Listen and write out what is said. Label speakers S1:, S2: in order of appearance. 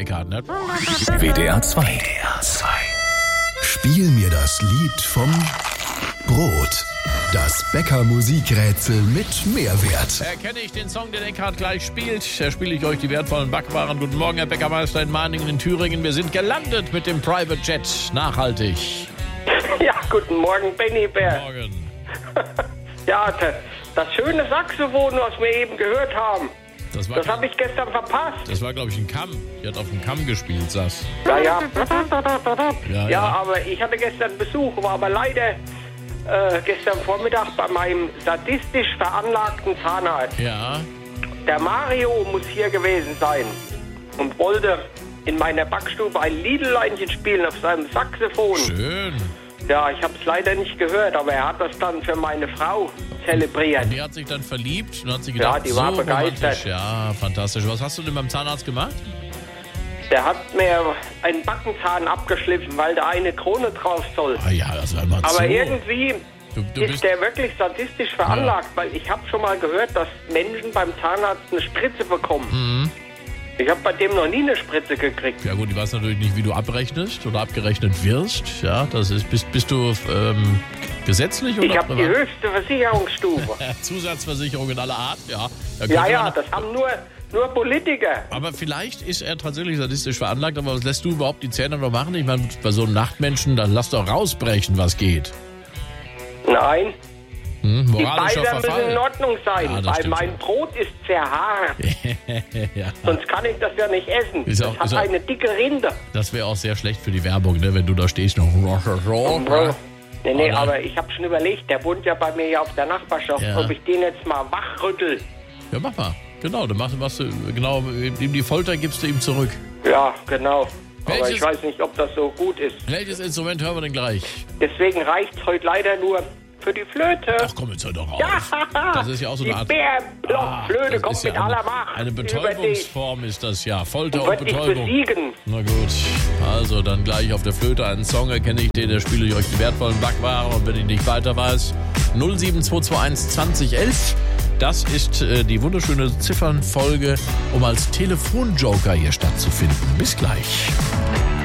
S1: Eckhart, ne?
S2: WDR 2. Spiel mir das Lied vom Brot. Das Bäcker-Musikrätsel mit Mehrwert.
S1: Erkenne ich den Song, den Eckhart gleich spielt, da spiele ich euch die wertvollen Backwaren. Guten Morgen, Herr Bäckermeister in Mahningen in Thüringen. Wir sind gelandet mit dem Private Jet. Nachhaltig.
S3: Ja, guten Morgen, Benny Bär.
S1: Morgen.
S3: Ja, das schöne Saxophon, was wir eben gehört haben, das habe ich gestern verpasst.
S1: Das war, glaube ich, ein Kamm. Die hat auf dem Kamm gespielt, saß.
S3: Ja.
S1: Ja.
S3: Aber ich hatte gestern Besuch, war aber leider gestern Vormittag bei meinem sadistisch veranlagten Zahnarzt.
S1: Ja.
S3: Der Mario muss hier gewesen sein und wollte in meiner Backstube ein Liedeleinchen spielen auf seinem Saxophon.
S1: Schön.
S3: Ja, ich habe es leider nicht gehört, aber er hat das dann für meine Frau zelebriert.
S1: Und die hat sich dann verliebt und hat sich gedacht,
S3: Ja, die war
S1: so
S3: begeistert.
S1: romantisch. Ja, fantastisch. Was hast du denn beim Zahnarzt gemacht?
S3: Der hat mir einen Backenzahn abgeschliffen, weil da eine Krone drauf soll.
S1: Ah ja, das war immer
S3: Aber
S1: so.
S3: irgendwie
S1: Du
S3: ist
S1: bist,
S3: der wirklich sadistisch veranlagt, weil ich habe schon mal gehört, dass Menschen beim Zahnarzt eine Spritze bekommen. Ich habe bei dem noch nie eine Spritze gekriegt.
S1: ja gut, ich weiß natürlich nicht, wie du abrechnest oder abgerechnet wirst. Ja, das ist, bist du gesetzlich oder
S3: Ich habe die
S1: privat?
S3: höchste Versicherungsstufe.
S1: Zusatzversicherung in aller Art, ja. Da
S3: Ja,
S1: könnte
S3: ja,
S1: man-
S3: das haben nur Politiker.
S1: Aber vielleicht ist er tatsächlich sadistisch veranlagt, aber was lässt du überhaupt die Zähne noch machen? Ich meine, bei so einem Nachtmenschen, dann lass doch rausbrechen, was geht.
S3: Nein, die
S1: Moralischer
S3: Beider müssen in
S1: Verfall.
S3: Ordnung sein,
S1: Ja, das
S3: weil
S1: stimmt
S3: mein
S1: schon.
S3: Brot ist zerhaart.
S1: Ja,
S3: Sonst kann ich das ja nicht essen.
S1: Ist
S3: Das
S1: auch-
S3: hat
S1: ist auch-
S3: eine dicke Rinde.
S1: das wäre auch sehr schlecht für die Werbung, ne, wenn du da stehst noch.
S3: Nee,
S1: Oder?
S3: aber ich habe schon überlegt, der wohnt ja bei mir hier auf der Nachbarschaft,
S1: Ja.
S3: ob ich den jetzt mal wachrüttel.
S1: Ja, mach mal. Genau, dann machst du, genau, ihm die Folter gibst du ihm zurück.
S3: Ja, genau. Aber
S1: Welches-
S3: ich weiß nicht, ob das so gut ist.
S1: Welches Instrument hören wir denn gleich?
S3: Deswegen reicht's heute leider nur für die Flöte.
S1: Ach komm, jetzt hör doch auf.
S3: Ja,
S1: Das ist ja auch so
S3: die
S1: eine Art...
S3: Bärenblockflöte
S1: das
S3: kommt
S1: ist ja
S3: mit aller Macht
S1: eine
S3: über dich
S1: Betäubungsform ist das ja. Folter
S3: und
S1: und
S3: wird dich
S1: Betäubung.
S3: besiegen.
S1: Na gut, also dann gleich auf der Flöte einen Song, erkenne ich den, da spiele ich euch die wertvollen Backwaren und wenn ich nicht weiter weiß, 07221 2011. Das ist die wunderschöne Ziffernfolge, um als Telefonjoker hier stattzufinden. Bis gleich.